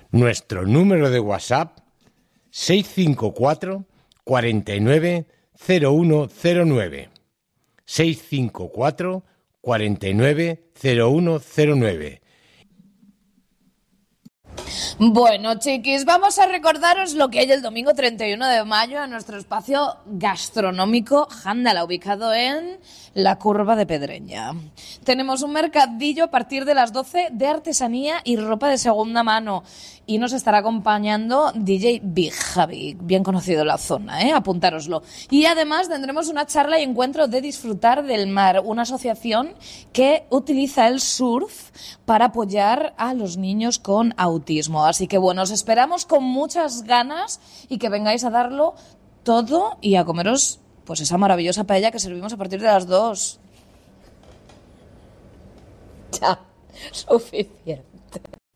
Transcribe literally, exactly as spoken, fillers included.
Nuestro número de WhatsApp seis cinco cuatro, cuatro nueve, cero uno cero nueve. seis cinco cuatro, cuatro nueve, cero uno cero nueve. Bueno, chiquis, vamos a recordaros lo que hay el domingo treinta y uno de mayo en nuestro espacio gastronómico Jándala, ubicado en la Curva de Pedreña. Tenemos un mercadillo a partir de las doce de artesanía y ropa de segunda mano. Y nos estará acompañando D J Big Javi, bien conocido en la zona, ¿eh? Apuntároslo. Y además tendremos una charla y encuentro de Disfrutar del Mar, una asociación que utiliza el surf para apoyar a los niños con autismo. Así que bueno, os esperamos con muchas ganas y que vengáis a darlo todo y a comeros pues esa maravillosa paella que servimos a partir de las dos. Ya, suficiente.